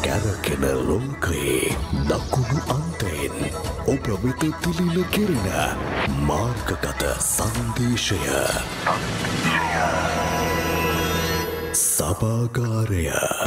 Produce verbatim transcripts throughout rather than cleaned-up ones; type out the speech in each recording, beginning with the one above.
කැරකෙන ලෝකයේ දකුණු අන්තයෙන් ඔබ වෙත තිලින කෙරෙන මාර්ගගත සංදේශය සභාගාරය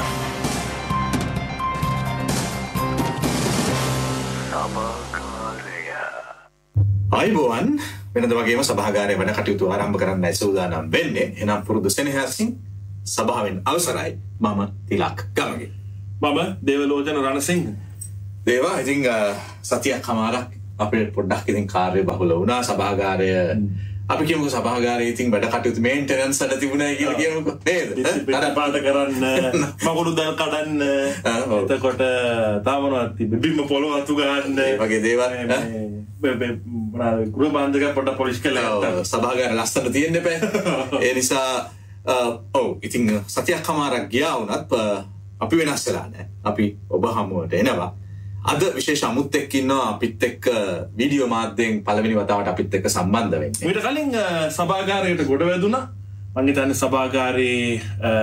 අයිබෝවන් වෙනද වගේම සභාගාරය වැඩ කටයුතු ආරම්භ කරන්නයි සූදානම් වෙන්නේ. එනම් පුරුදු සෙනෙහසින් සභාවෙන් අවසරයි. මම තිලක් ගමගේ. මම දේවලෝචන රණසිංහ. දේවා ඉතින් සතියක් කමාරක් අපිට පොඩ්ඩක් ඉතින් කාර්ය බහුල වුණා. සභාගාරය අපි කියමුකෝ සභාගාරයේ ඉතින් වැඩ කටයුතු මේන්ටනන්ස් වල තිබුණා කියලා කියමුකෝ නේද? අර පාට කරන්න, මකුළු දල් කඩන්න, එතකොට තාමනවත් තිබ්බ බිම පොළොව අතු ගන්න වගේ දේවල් මේ ගෘහ බාන්ධක පොඩ පොලිෂ් කළා. සභාගාරය ලස්සන තියෙන්න එපා. ඒ නිසා ඔව් ඉතින් සතියක් කමාරක් ගියා වුණත් අපි වෙනස් වෙලා නැහැ. අපි ඔබ හමුවට එනවා. අද විශේෂ අමුත් එක්ක ඉන්නවා අපිත් එක්ක වීඩියෝ මාධ්‍යයෙන් පළවෙනි වතාවට අපිත් එක්ක සම්බන්ධ වෙන්නේ. ඊට කලින් සභාගාරයට ගොඩ වැදුණා. මම හිතන්නේ සභාගාරයේ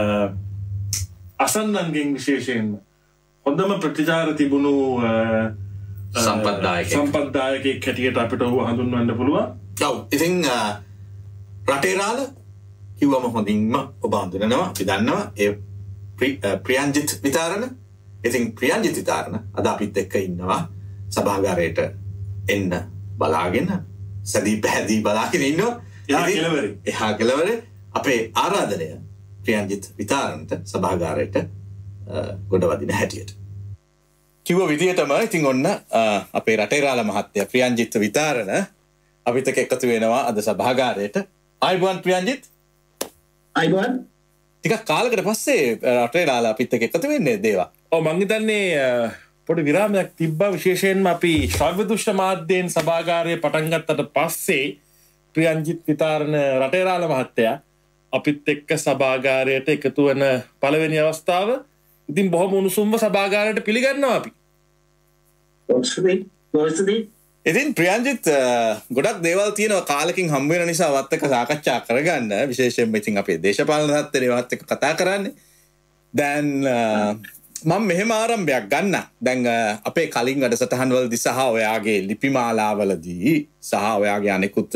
අසන්නන්ගෙන් විශේෂයෙන් හොඳම ප්‍රතිචාර තිබුණු සම්පත්දායකයෙක් සම්පත්දායකයෙක් හැටියට අපිට ඔහු හඳුන්වන්න පුළුවන්. ඔව් ඉතින් රටේ රාළ කිව්වම හොඳින්ම ඔබ හඳුනනවා. අපි දන්නවා ඒ ප්‍රියන්ජිත් විතාරණ. ඉතින් ප්‍රියන්ජිත් විතාරණ අද අපිත් එක්ක ඉන්නවා සභාගාරයට එන්න බලාගෙන සදී පැහැදී බලාගෙන ඉන්නවා. එහා කෙළවරේ එහා කෙළවරේ අපේ ආරාධනය ප්‍රියන්ජිත් විතාරණට සභාගාරයට ගොඩ වදින හැටියට කිව්ව විදිහටම ඉතින් ඔන්න අපේ රටේ රාළ මහත්තයා ප්‍රියන්ජිත් විතාරණ අපිත් එක්ක එකතු වෙනවා අද සභාගාරයට. ආයිබෝන් ප්‍රියන්ජිත්. ආයිබෝන්. ටිකක් කාලයකට පස්සේ රටේ රාළ අපිත් එක්ක එකතු වෙන්නේ දේවා. ඔව් මං හිතන්නේ පොඩි විරාමයක් තිබ්බා. විශේෂයෙන්ම අපි ශ්‍රව්‍ය දෘශ්‍ය මාධ්‍යයෙන් සභාගාරය පටන් ගත්තට පස්සේ ප්‍රියන්ජිත් විතාරණ රටේ රාළ මහත්තයා අපිත් එක්ක සභාගාරයට එකතු වෙන පළවෙනි අවස්ථාව. ඉතින් බොහොම උණුසුම්ව සභාගාරයට පිළිගන්නවා අපි. ඔක්ස්ලි ඔක්ස්ලි ඉතින් ප්‍රියන්ජිත් ගොඩක් දේවල් තියෙනවා කාලෙකින් හම්බ වෙන නිසා වත් එක්ක සාකච්ඡා කරගන්න. විශේෂයෙන්ම ඉතින් අපේ දේශපාලන තත්ත්වයේ වත් එක්ක කතා කරන්නේ. දැන් මම මෙහෙම ආරම්භයක් ගන්න. දැන් අපේ කලින් වැඩසටහන් වලදී සහ ඔයාගේ ලිපිමාලාවලදී සහ ඔයාගේ අනෙකුත්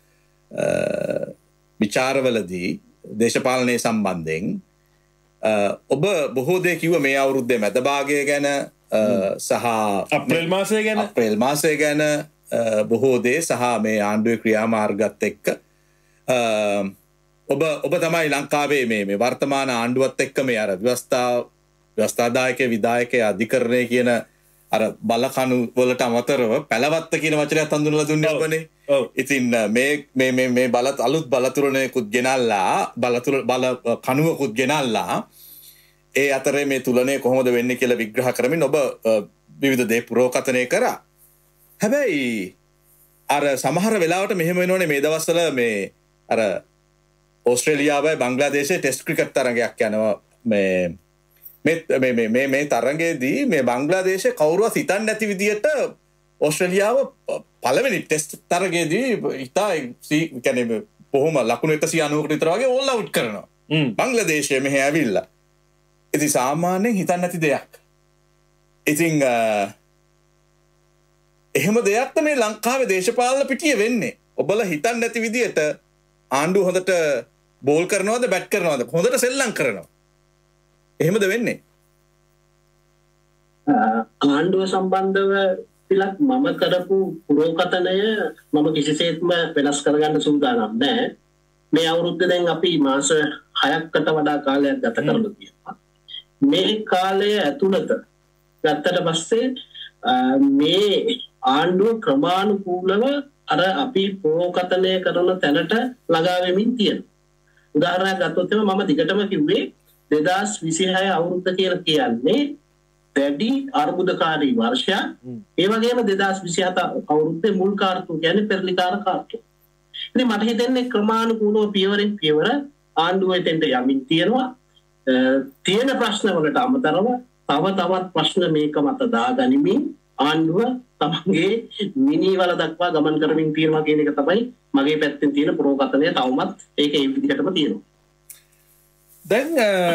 විචාරවලදී දේශපාලනයේ සම්බන්ධයෙන් ඔබ බොහෝ දේ කිව්ව මේ අවුරුද්දේ මැද භාගය ගැන සහ අප්‍රේල් මාසය ගැන අප්‍රේල් මාසය ගැන බොහෝ දේ සහ මේ ආණ්ඩුවේ ක්‍රියාමාර්ගත් එක්ක ඔබ ඔබ තමයි ලංකාවේ මේ මේ වර්තමාන ආණ්ඩුවත් එක්ක මේ අර ව්‍යවස්ථා ව්‍යවස්ථාදායක විධායක අධිකරණය කියන අර බලකණු වලට අමතරව පැලවත්ත කියන වචනයත් හඳුන්වලා දුන්නේ ඔබනේ. ඔව්. ඉතින් මේ මේ මේ මේ බල අලුත් බලතුරණයකුත් ගෙනල්ලා බලතුර බල කණුවකුත් ගෙනල්ලා ඒ අතරේ මේ තුලනය කොහොමද වෙන්නේ කියලා විග්‍රහ කරමින් ඔබ විවිධ දේ පුරෝකථනය කරා. හැබැයි අර සමහර වෙලාවට මෙහෙම වෙනෝනේ මේ දවස්වල මේ අර ඕස්ට්‍රේලියාවයි බංග්ලාදේශයේ ටෙස්ට් ක්‍රිකට් තරගයක් යනවා මේ මේ මේ මේ මේ තරගයේදී මේ බංග්ලාදේශයේ කවුරුවත් හිතන්නේ නැති විදියට ඕස්ට්‍රේලියාව පළවෙනි ටෙස්ට් තරගයේදී ඉතා කියන්නේ බොහොම ලකුණු එකසිය අනූවකට විතර වගේ ඕල් අවුට් කරනවා. බංග්ලාදේශය මෙහෙ ඇවිල්ලා. ඉතින් සාමාන්‍යයෙන් හිතන්නේ නැති දෙයක්. ඉතින් එහෙම දෙයක් මේ ලංකාවේ දේශපාලන පිටියේ වෙන්නේ. ඔබලා හිතන්නේ නැති විදියට ආණ්ඩුව හොඳට බෝල් කරනවද බැට් කරනවද හොඳට සෙල්ලම් කරනවා. එහෙමද වෙන්නේ? ආණ්ඩුව සම්බන්ධව පිළක් මම කරපු පුරෝකථනය මම කිසිසේත්ම වෙනස් කරගන්න සූදානම් නැහැ. මේ අවුරුද්දේ දැන් අපි මාස හයකට වඩා කාලයක් ගත කරලා තියෙනවා. මේ කාලය ඇතුළත ගත්තට පස්සේ මේ ආණ්ඩුව ක්‍රමානුකූලව අර අපි පුරෝකථනය කරන තැනට ළඟා වෙමින් තියෙනවා. උදාහරණයක් ගත්තොත් මම දිගටම කිව්වේ දෙදාස් විසිහය අවුරුද්ද කියලා කියන්නේ දැඩි අර්බුදකාරී වර්ෂයක්. ඒ වගේම දෙදාස් විසිහත අවුරුද්දේ මුල් කාර්තුව කියන්නේ පෙරලිකාර කාර්තුව. ඉතින් මට හිතෙන්නේ ක්‍රමානුකූලව පියවරෙන් පියවර ආණ්ඩුව එතෙන්ට යමින් තියෙනවා. තියෙන ප්‍රශ්න වලට අමතරව තව තවත් ප්‍රශ්න මේක මත දාගනිමින් ආණ්ඩුව තමන්ගේ මිනිවල දක්වා ගමන් කරමින් තියෙනවා කියන එක තමයි මගේ පැත්තෙන් තියෙන පුරෝකථනය. තවමත් ඒක ඒ විදිහටම තියෙනවා. දැන්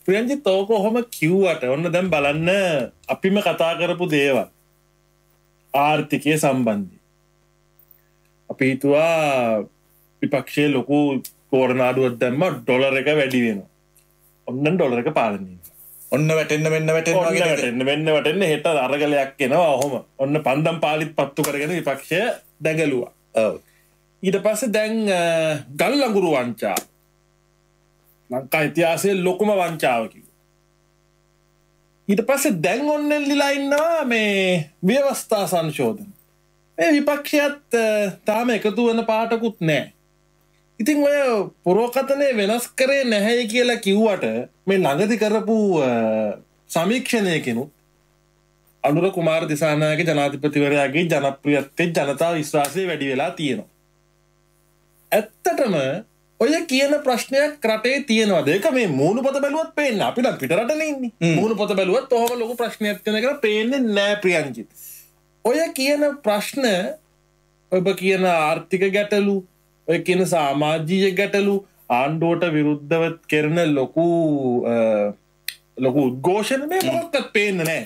ප්‍රියන්ජිත් ඕක ඔහොම කිව්වට ඔන්න දැන් බලන්න අපිම කතා කරපු දේවල් ආර්ථිකය සම්බන්ධයි. අපි හිතුවා විපක්ෂයේ ලොකු තෝරනාඩුවක් දැම්ම ඩොලර් එක වැඩි වෙනවා. ඔන්න ඩොලර් එක පාලනය වෙනවා. ඔන්න වැටෙන්න මෙන්න වැටෙන්න ඔන්න වගේ වැටෙන්න මෙන්න වැටෙන්න හෙට අරගලයක් එනවා ඔහොම. ඔන්න පන්දම් පාලිත් පත්තු කරගෙන විපක්ෂය දැඟලුවා. ඔව්. ඊට පස්සේ දැන් ගල් ලඟුරු වංචා ලංකා ඉතිහාසයේ ලොකුම වංචාව කිව්වා. ඊට පස්සේ දැන් ඔන්න එල්ලිලා ඉන්නවා මේ ව්‍යවස්ථා සංශෝධන. මේ විපක්ෂයත් තාම එකතු වෙන පාටකුත් නැහැ. ඉතින් ඔය පුරෝකථනය වෙනස් කරේ නැහැ කියලා කිව්වට මේ ළඟදි කරපු සමීක්ෂණයකිනුත් අනුර කුමාර දිසානායක ජනාධිපතිවරයාගේ ජනප්‍රියත්වයේ ජනතා විශ්වාසය වැඩි වෙලා තියෙනවා. ඇත්තටම ඔය කියන ප්‍රශ්නයක් රටේ තියෙනවද? ඒක මේ මූණු පොත බැලුවත් පේන්නේ. අපි නම් පිටරටනේ ඉන්නේ. මූණු පොත බැලුවත් ඔහොම ලොකු ප්‍රශ්නයක් තියෙන කියලා පේන්නේ නැහැ ප්‍රියන්ජිත්. ඔය කියන ප්‍රශ්න ඔබ කියන ආර්ථික ගැටලු, ඔය කියන සමාජීය ගැටලු, ආණ්ඩුවට විරුද්ධව කරන ලොකු ලොකු උද්ඝෝෂණ මේ මොකක්වත් පේන්නේ නැහැ.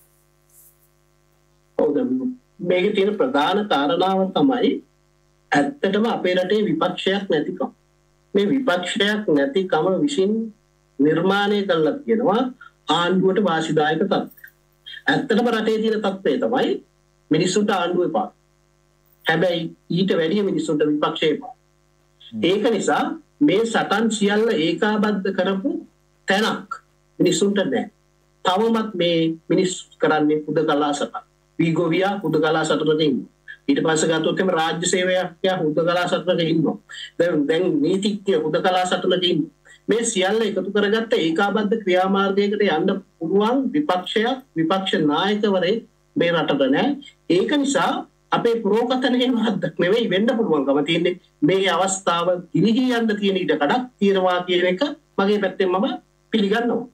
ඔව් මේකේ තියෙන ප්‍රධාන කාරණාව තමයි ඇත්තටම අපේ රටේ විපක්ෂයක් නැතිකම. මේ විපක්ෂයක් නැතිකම විසින් නිර්මාණය කළා කියනවා ආණ්ඩුවට වාසිදායක තත්ත්වය. ඇත්තටම රටේ තියෙන තත්ත්වය තමයි මිනිස්සුන්ට ආණ්ඩුව එපා. හැබැයි ඊට වැඩිය මිනිස්සුන්ට විපක්ෂය එපා. ඒක නිසා මේ සටන් සියල්ල ඒකාබද්ධ කරපු තැනක් මිනිස්සුන්ට නැහැ. තවමත් මේ මිනිස්සු කරන්නේ හුදකලා සටන්. වීගෝවියා හුදකලා සටනක ඉන්නවා. ඊට පස්සේ ගත්තොත් එම රාජ්‍ය සේවයක් හුදකලා සටනක ඉන්නවා. දැන් දැන් නීතිඥ හුදකලා සටනක ඉන්නවා. මේ සියල්ල එකතු කරගත්ත ඒකාබද්ධ ක්‍රියාමාර්ගයකට යන්න පුළුවන් විපක්ෂයක් විපක්ෂ නායකවරේ මේ රටට නැහැ. ඒක නිසා අපේ පුරෝකථනයේ වරද්දක් නෙවෙයි වෙන්න පුළුවන්කම තියෙන්නේ මේ අවස්ථාව ගිලිහී යන්න තියෙන ඉඩ කඩක් තියෙනවා කියන එක මගේ පැත්තෙන් මම පිළිගන්නවා.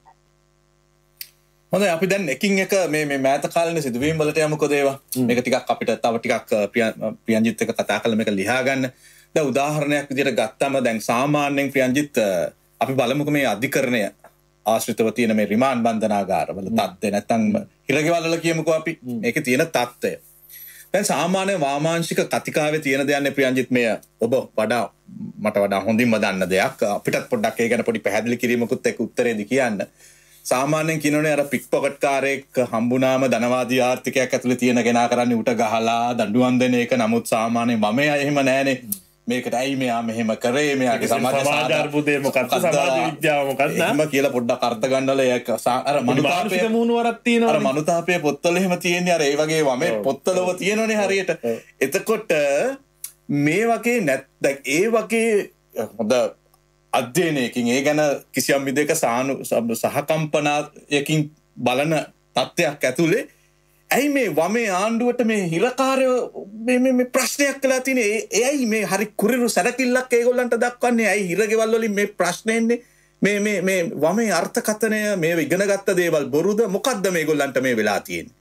හොඳයි අපි දැන් එකින් එක මේ මේ මෑත කාලේ සිදුවීම් වලට යමුකෝ දේවා. මේක ටිකක් අපිට තව ටිකක් ප්‍රියන්ජිත් එක්ක කතා කරලා මේක ලියා ගන්න. දැන් උදාහරණයක් විදිහට ගත්තම දැන් සාමාන්‍යයෙන් ප්‍රියන්ජිත් අපි බලමුකෝ මේ අධිකරණය ආශ්‍රිතව තියෙන මේ රිමාන්ඩ් බන්ධනාගාරවල තත්ත්වය නැත්නම් හිරගෙවල් වල කියමුකෝ අපි මේකේ තියෙන තත්ත්වය. දැන් සාමාන්‍ය වාමාංශික කතිකාවේ තියෙන දෙයන්නේ ප්‍රියන්ජිත් මේ ඔබ වඩා මට වඩා හොඳින්ම දන්න දෙයක්. අපිටත් පොඩ්ඩක් ඒ ගැන පොඩි පැහැදිලි කිරීමකුත් එක්ක උත්තරේදී කියන්න. සාමාන්‍යයෙන් කියනෝනේ අර පික් පොකට් කාරයෙක් හම්බුනාම ධනවාදී ආර්ථිකයක් ඇතුලේ තියෙන කෙනා කරන්නේ උට ගහලා දඬුවම් දෙන එක. නමුත් සාමාන්‍යයෙන් මම එහෙම නෑනේ. මේකට ඇයි මෙයා මෙහෙම කරේ මෙයාගේ සමාජ අර්බුදය මොකක්ද සමාජ විද්‍යාව මොකක්ද එහෙම කියලා පොඩ්ඩක් අර්ථ ගන්නවල ඒක අර මනුතාපය මූණුවරක් තියෙනවා අර මනුතාපය පොත්වල එහෙම තියෙන්නේ අර ඒ වගේ වමේ පොත්වලව තියෙනවනේ හරියට. එතකොට මේ වගේ නැත් දැන් ඒ වගේ හොඳ අධ්‍යයනයකින් ඒ ගැන කිසියම් විදිහක සානු සහකම්පනයකින් බලන තත්ත්වයක් ඇතුලේ ඇයි මේ වමේ ආණ්ඩුවට මේ හිරකාරයෝ මේ මේ ප්‍රශ්නයක් කළා තියෙන්නේ? එයි මේ හරි කුරිරු සැරකිල්ලක් ඒගොල්ලන්ට දක්වන්නේ? ඇයි හිරගෙවල් වලින් මේ ප්‍රශ්නේ එන්නේ? මේ මේ මේ වමේ අර්ථකථනය මේ ඉගෙනගත්ත දේවල් බොරුද? මොකද්ද මේගොල්ලන්ට මේ වෙලා තියෙන්නේ?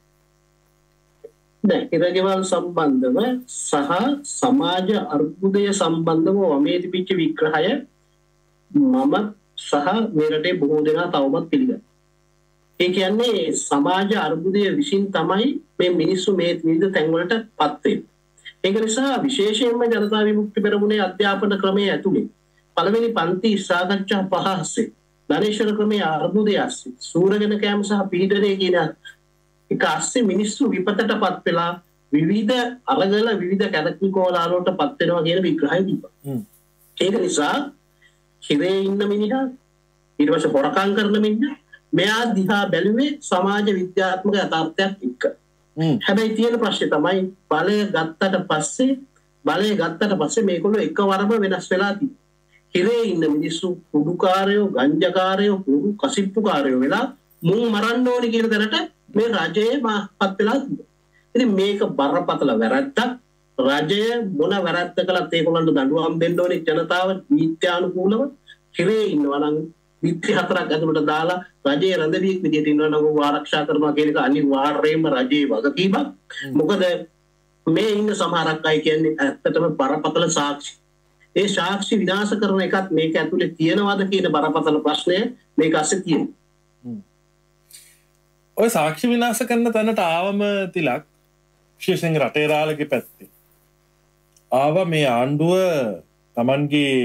දැන් හිරගෙවල් සම්බන්ධව සහ සමාජ අර්බුදය සම්බන්ධව වමේ තිබිච්ච විග්‍රහය මම සහ මේ රටේ බොහෝ දෙනා තවමත් පිළිගන්නවා. ඒ කියන්නේ සමාජ අර්බුදය විසින් තමයි මේ මිනිස්සු මේ විවිධ තැන්වලට පත් වෙන්නේ. ඒක නිසා විශේෂයෙන්ම ජනතා විමුක්ති පෙරමුණේ අධ්‍යාපන ක්‍රමයේ ඇතුලේ පළවෙනි පන්ති සාකච්ඡා පහ ASCII ධනේශ්වර ක්‍රමයේ අර්බුදය ASCII සූරගෙන කෑම සහ පීඩනය කියන එක ASCII මිනිස්සු විපතටපත් වෙලා විවිධ අරගල විවිධ කැදකිකෝලාලවලට පත් වෙනවා කියන විග්‍රහය තිබ්බා. ඒක නිසා හිරේ ඉන්න මිනිහා ඊට පස්සේ හොරකම් කරන මිනිහා මෙයා දිහා බැලුවේ සමාජ විද්‍යාත්මක යථාර්ථයක් එක්ක. හැබැයි තියෙන ප්‍රශ්නේ තමයි බලය ගත්තට පස්සේ බලය ගත්තට පස්සේ මේගොල්ලෝ එකවරම වෙනස් වෙලා තියෙනවා. හිරේ ඉන්න මිනිස්සු කුඩුකාරයෝ, ගංජාකාරයෝ, කුඩු කසිප්පුකාරයෝ වෙලා මුන් මරන්න ඕනි කියන තැනට මේ රජයේ මාපත් වෙලා තියෙනවා. ඉතින් මේක බරපතල වැරද්දක්. රජය මොන වැරද්ද කළත් ඒගොල්ලන්ට දඬුවම් දෙන්න ඕනේ ජනතාව නීත්‍යානුකූලව. හිරේ ඉන්නවා නම් විත්‍රි හතරක් ඇතුළට දාලා රජයේ රැඳවියෙක් විදිහට ඉන්නවා නම් ਉਹ ආරක්ෂා කරනවා කියන එක අනිවාර්යයෙන්ම රජයේ වගකීමක්. මොකද මේ ඉන්න සමහරක් අය කියන්නේ ඇත්තටම බරපතල සාක්ෂි. ඒ සාක්ෂි විනාශ කරන එකත් මේක ඇතුලේ තියෙනවද කියන බරපතල ප්‍රශ්නය මේක අස්සේ තියෙනවා. ඔය සාක්ෂි විනාශ කරන තැනට ආවම තිලක් විශේෂයෙන් රටේ රාළගේ පැත්තේ ආව මේ ආණ්ඩුව තමන්ගේ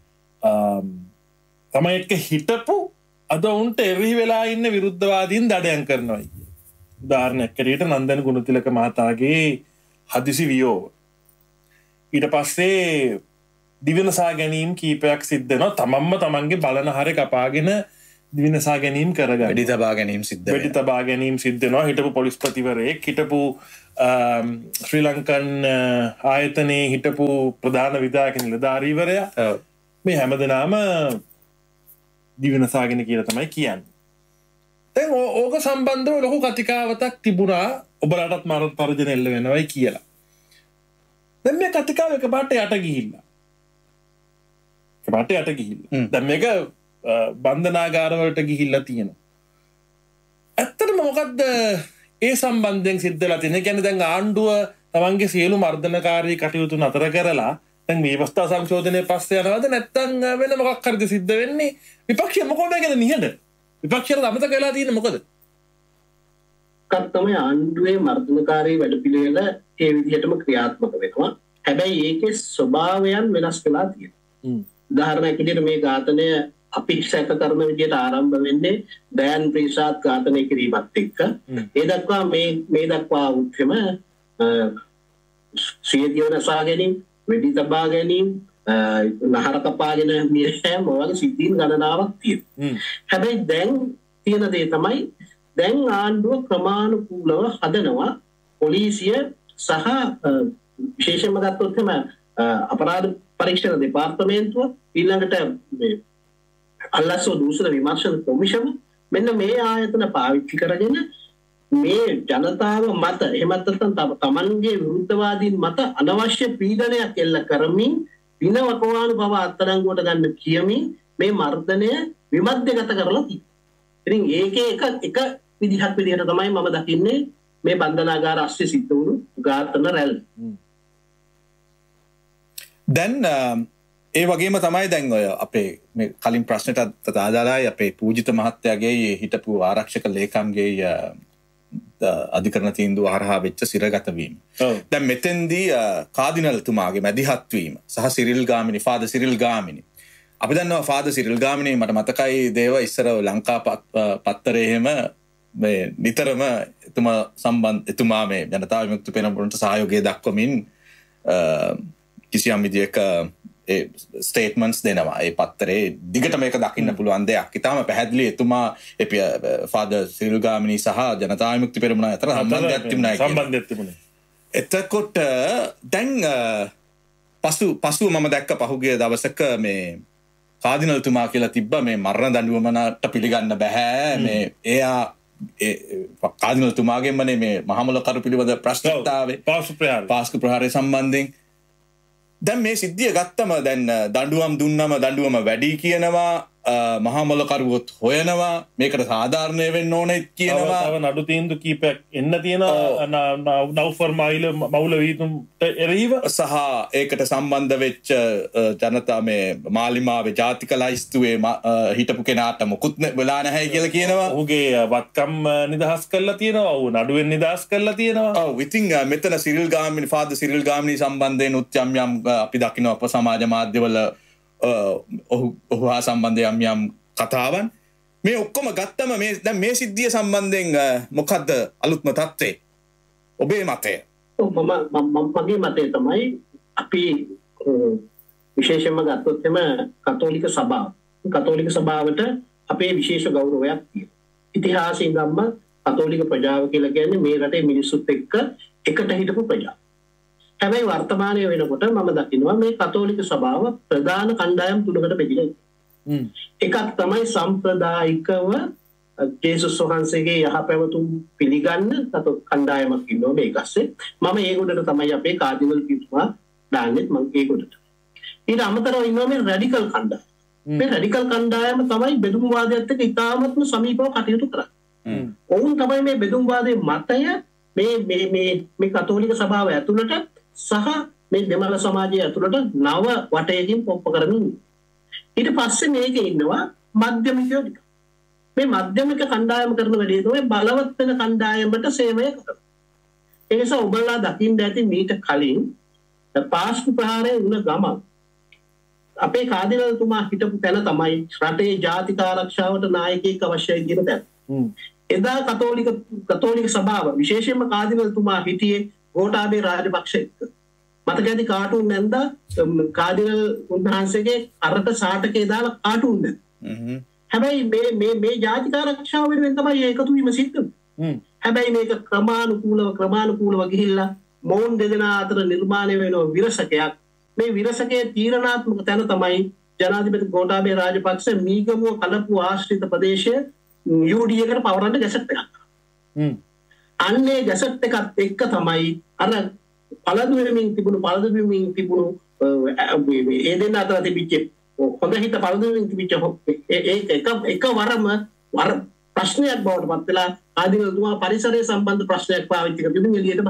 තමයි එක්ක හිටපු අද උන්ට එරි වෙලා ඉන්න විරුද්ධවාදීන් දඩයන් කරනවා. උදාහරණයක් කරියට නන්දන ගුණතිලක මහතාගේ හදිසි වියෝව. ඊට පස්සේ දිවිනසා ගැනීම් කීපයක් සිද්ධ වෙනවා. තමන්ම තමන්ගේ බලන හරය කපාගෙන දිවිනසා ගැනීම් කරගන්න. වෙඩි තබා ගැනීම් සිද්ධ වෙනවා. වෙඩි තබා ගැනීම් සිද්ධ වෙනවා. හිටපු පොලිස්පතිවරයෙක්, හිටපු ශ්‍රී ලංකන් ආයතනයේ හිටපු ප්‍රධාන විධායක නිලධාරීවරයා මේ හැමදෙනාම දිවිනසාගෙන කියලා තමයි කියන්නේ. දැන් ඕක සම්බන්ධව ලොකු කතිකාවතක් තිබුණා ඔබලටත් මරණ පරජන එල්ල වෙනවයි කියලා. දැන් මේ කතිකාව එකපාරට යට ගිහිල්ලා. එකපාරට යට ගිහිල්ලා. දැන් මේක බන්ධනාගාරවලට ගිහිල්ලා තියෙනවා. ඇත්තටම මොකද්ද ඒ සම්බන්ධයෙන් සිද්ධ වෙලා තියෙන්නේ? කියන්නේ දැන් ආණ්ඩුව තමන්ගේ සියලු මර්ධනකාරී කටයුතු නතර කරලා දැන් මේ අවස්ථා සංශෝධනයේ පස්සේ යනවද නැත්නම් වෙන මොකක් හරිද සිද්ධ වෙන්නේ? විපක්ෂය මොකෝද ගැන නිහඬ? විපක්ෂයට අමතක වෙලා තියෙන්නේ මොකද? කත් තමයි ආණ්ඩුවේ මර්ධනකාරී වැඩපිළිවෙල ඒ විදිහටම ක්‍රියාත්මක වෙනවා. හැබැයි ඒකේ ස්වභාවයන් වෙනස් වෙලා තියෙනවා. උදාහරණයක් විදිහට මේ ඝාතනය අපි සැක කරන විදිහට ආරම්භ වෙන්නේ දයන් ප්‍රීසාත් ඝාතනය කිරීමත් එක්ක. ඒ දක්වා මේ මේ දක්වා උත්කම සිය දිවනසා ගැනීම, වෙඩි තබා ගැනීම, නහර කපාගෙන මිය යෑම වගේ සිද්ධීන් ගණනාවක් තියෙනවා. හැබැයි දැන් තියෙන දේ තමයි දැන් ආණ්ඩුව ක්‍රමානුකූලව හදනවා පොලිසිය සහ විශේෂයෙන්ම ගත්තොත් එම අපරාධ පරීක්ෂණ දෙපාර්තමේන්තුව ඊළඟට මේ අල්ලාසෝ දූෂණ විමර්ශන කොමිෂම මෙන්න මේ ආයතන පාවිච්චි කරගෙන මේ ජනතාව මත එහෙමත් නැත්නම් තමන්ගේ විරුද්ධවාදීන් මත අනවශ්‍ය පීඩනයක් එල්ල කරමින් දිනවකවානු බව අත්අඩංගුවට ගන්න කියමින් මේ මර්ධනය විමධ්‍යගත කරලා තියෙනවා. ඉතින් ඒකේ එක එක විදිහක් විදිහට තමයි මම දකින්නේ මේ බන්ධනාගාර අස්සේ සිද්ධ වුණු ඝාතන රැල්ල. දැන් ඒ වගේම තමයි දැන් ඔය අපේ මේ කලින් ප්‍රශ්නට අදාළයි අපේ පූජිත මහත්තයාගේ හිටපු ආරක්ෂක ලේකම්ගේ අධිකරණ තීන්දුව හරහා වෙච්ච සිරගත වීම. දැන් මෙතෙන්දී කාදිනල්තුමාගේ මැදිහත් වීම සහ Cyril Gamini father Cyril Gamini අපි දන්නවා ෆාදර් සිරිල් ගාමිණි මට මතකයි දේව ඉස්සර ලංකා පත්තරේ එහෙම මේ නිතරම එතුමා සම්බන්ධ එතුමා මේ ජනතා විමුක්ති පෙරමුණට සහයෝගය දක්වමින් කිසියම් විදියක ඒ ස්ටේට්මන්ට්ස් දෙනවා. ඒ පත්තරේ දිගට මේක දකින්න පුළුවන් දෙයක්. ඉතාලම පැහැදිලි එතුමා ෆාදර් සිරිල් ගාමිණි සහ ජනතා විමුක්ති පෙරමුණ අතර සම්බන්ධයක් තිබුණා කියලා. සම්බන්ධයක් තිබුණේ. එතකොට දැන් පසු පසුව මම දැක්ක පහුගිය දවසක මේ කාදිනල්තුමා කියලා තිබ්බා මේ මරණ දඬුවමට පිළිගන්න බෑ. මේ එයා කාදිනල්තුමාගෙන්මනේ මේ මහමුලකරු පිළිබඳ ප්‍රශ්නත් ආවේ. පාස්කු ප්‍රහාරය. පාස්කු ප්‍රහාරය සම්බන්ධයෙන් දැන් මේ සිද්ධිය ගත්තම දැන් දඬුවම් දුන්නම දඬුවම වැඩි කියනවා මහමුලකරුවොත් හොයනවා මේකට සාධාරණය වෙන්න ඕනේ කියනවා. තව නඩු තීන්දුව කීපයක් එන්න තියෙනවා නව්ෆර් මයිල මවුල වීතුම්ට එරෙහිව සහ ඒකට සම්බන්ධ වෙච්ච ජනතා මේ මාලිමාවේ ජාතික ලයිස්තුවේ හිටපු කෙනාට මොකුත් වෙලා නැහැ කියලා කියනවා. ඔහුගේ වත්කම් නිදහස් කරලා තියෙනවා. ඔහු නඩුවෙන් නිදහස් කරලා තියෙනවා. ඔව් ඉතින් මෙතන Cyril Gamini father Cyril Gamini සම්බන්ධයෙන් උත් යම් යම් අපි දකින්න අප සමාජ මාධ්‍යවල ඔහු ඔහු හා සම්බන්ධ යම් යම් කතාවන් මේ ඔක්කොම ගත්තම මේ දැන් මේ සිද්ධිය සම්බන්ධයෙන් මොකද්ද අලුත්ම තත්ත්වය? ඔබේ මතය? ඔව් මම මගේ මතය තමයි අපි විශේෂයෙන්ම ගත්තොත් එම කතෝලික සභාව. කතෝලික සභාවට අපේ විශේෂ ගෞරවයක් තියෙනවා. ඉතිහාසයෙන් ගම්ම කතෝලික ප්‍රජාව කියලා කියන්නේ මේ රටේ මිනිස්සුත් එක්ක එකට හිටපු ප්‍රජාව. හැබැයි වර්තමානයේ වෙනකොට මම දකිනවා මේ කතෝලික සභාව ප්‍රධාන කණ්ඩායම් තුනකට බෙදිලා ඉන්නවා. එකක් තමයි සම්ප්‍රදායිකව ජේසුස් වහන්සේගේ යහපැවතුම් පිළිගන්න කණ්ඩායමක් ඉන්නවා මේකස්සේ. මම ඒගොල්ලන්ට තමයි අපේ කාදිනල් කිතුමා දාන්නේ මම ඒගොල්ලන්ට. ඊට අමතරව ඉන්නවා මේ රැඩිකල් කණ්ඩායම. මේ රැඩිකල් කණ්ඩායම තමයි බෙදුම්වාදයත් එක්ක ඉතාමත්ම සමීපව කටයුතු කරන්නේ. ඔවුන් තමයි මේ බෙදුම්වාදයේ මතය මේ මේ මේ මේ කතෝලික සභාව ඇතුළට සහ මේ දෙමළ සමාජය ඇතුළට නව වටයකින් පොප්ප කරමින් ඊට පස්සේ මේකේ ඉන්නවා මධ්‍යමිකයෝ ටික. මේ මධ්‍යමික කණ්ඩායම කරන වැඩේ තමයි බලවත් වෙන කණ්ඩායමට සේවය කරනවා. ඒ නිසා ඔබලා දකින්න ඇති මීට කලින් පාස්කු ප්‍රහාරය වුණ ගමන් අපේ කාදිනල්තුමා හිටපු තැන තමයි රටේ ජාතික ආරක්ෂාවට නායකයෙක් අවශ්‍යයි කියන තැන. එදා කතෝලික කතෝලික සභාව විශේෂයෙන්ම කාදිනල්තුමා හිටියේ ගෝඨාභය රාජපක්ෂ එක්ක. මතක ඇති කාටුන් නැන්දා කාදිනල් උන්වහන්සේගේ අරට සාටකේ දාලා කාටුන් නැන්දා. හැබැයි මේ මේ මේ ජාතික ආරක්ෂාව වෙනුවෙන් තමයි ඒකතු වීම සිද්ධ වෙන්නේ. හැබැයි මේක ක්‍රමානුකූලව ක්‍රමානුකූලව ගිහිල්ලා මොවුන් දෙදෙනා අතර නිර්මාණය වෙන විරසකයක්. මේ විරසකයේ තීරණාත්මක තැන තමයි ජනාධිපති ගෝඨාභය රාජපක්ෂ මීගමුව කලපු ආශ්‍රිත ප්‍රදේශයේ යූ ඩී එකට පවරන්න ගැසට් එකක්. අන්නේ ගැසට් එකත් එක්ක තමයි අර පළදු වෙමින් තිබුණු පළදු වෙමින් තිබුණු ඒ දෙන්න අතර තිබිච්ච හොඳ හිත පළදු වෙමින් තිබිච්ච ඒ එක එකවරම වර ප්‍රශ්නයක් බවට පත් වෙලා ආදිනතුමා පරිසරය සම්බන්ධ ප්‍රශ්නයක් පාවිච්චි කරගෙන එළියට